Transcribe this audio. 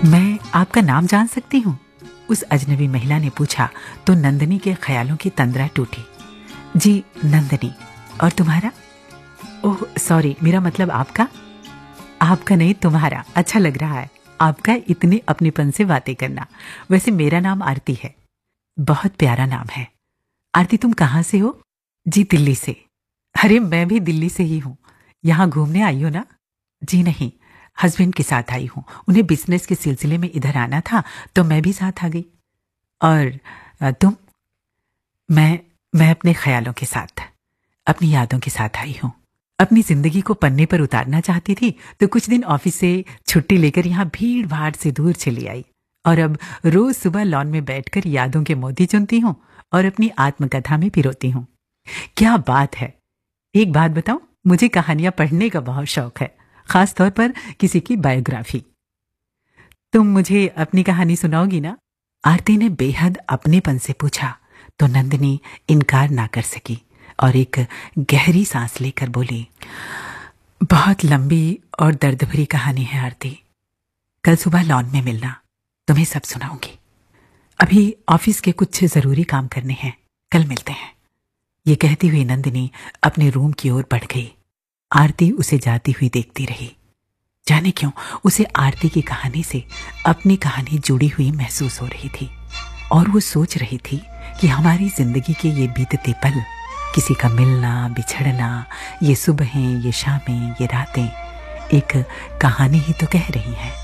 मैं आपका नाम जान सकती हूँ? उस अजनबी महिला ने पूछा तो नंदिनी के ख्यालों की तंद्रा टूटी। जी नंदिनी। और तुम्हारा? ओह सॉरी, मेरा मतलब आपका। आपका नहीं, तुम्हारा। अच्छा लग रहा है आपका इतने अपनेपन से बातें करना। वैसे मेरा नाम आरती है। बहुत प्यारा नाम है। आरती तुम कहाँ से हो? जी दिल्ली से। अरे मैं भी दिल्ली से ही हूँ। यहाँ घूमने आई हो ना? जी नहीं, हस्बैंड के साथ आई हूँ। उन्हें बिजनेस के सिलसिले में इधर आना था तो मैं भी साथ आ गई। और तुम? मैं अपने ख्यालों के साथ, अपनी यादों के साथ आई हूँ। अपनी जिंदगी को पन्ने पर उतारना चाहती थी तो कुछ दिन ऑफिस से छुट्टी लेकर यहाँ भीड़ भाड़ से दूर चली आई। और अब रोज सुबह लॉन में बैठकर यादों के मोती चुनती हूँ और अपनी आत्मकथा में पिरोती हूँ। क्या बात है। एक बात बताऊं, मुझे कहानियां पढ़ने का बहुत शौक है, खास तौर पर किसी की बायोग्राफी। तुम मुझे अपनी कहानी सुनाओगी ना? आरती ने बेहद अपनेपन से पूछा तो नंदिनी इनकार ना कर सकी और एक गहरी सांस लेकर बोली, बहुत लंबी और दर्द भरी कहानी है आरती। कल सुबह लॉन में मिलना, तुम्हें सब सुनाऊंगी। अभी ऑफिस के कुछ जरूरी काम करने हैं, कल मिलते हैं। ये कहती हुई नंदिनी अपने रूम की ओर बढ़ गई। आरती उसे जाती हुई देखती रही। जाने क्यों उसे आरती की कहानी से अपनी कहानी जुड़ी हुई महसूस हो रही थी और वो सोच रही थी कि हमारी जिंदगी के ये बीतते पल, किसी का मिलना बिछड़ना, ये सुबहें, ये शामें, ये रातें एक कहानी ही तो कह रही हैं।